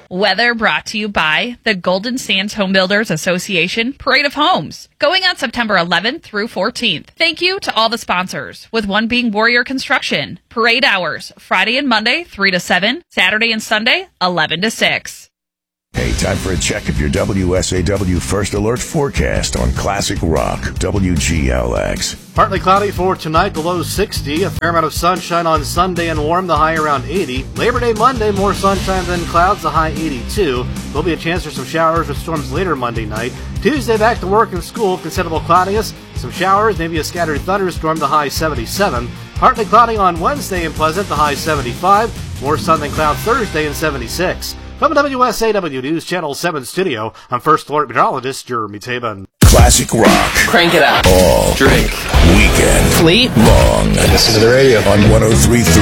Weather brought to you by the Golden Sands Home Builders Association Parade of Homes, going on September 11th through 14th. Thank you to all the sponsors, with one being Warrior Construction. Parade hours, Friday and Monday, 3 to 7, Saturday and Sunday, 11 to 6. Hey, time for a check of your WSAW First Alert forecast on Classic Rock, WGLX. Partly cloudy for tonight, the low 60. A fair amount of sunshine on Sunday and warm, the high around 80. Labor Day Monday, more sunshine than clouds, the high 82. There'll be a chance for some showers or storms later Monday night. Tuesday, back to work and school, considerable cloudiness. Some showers, maybe a scattered thunderstorm, the high 77. Partly cloudy on Wednesday and pleasant, the high 75. More sun than clouds Thursday and 76. From the WSAW News Channel 7 studio, I'm First Alert Meteorologist Jeremy Tabin. Classic Rock. Crank it up. All drink. Weekend. Sleep. Long. And listen to the radio on 103.3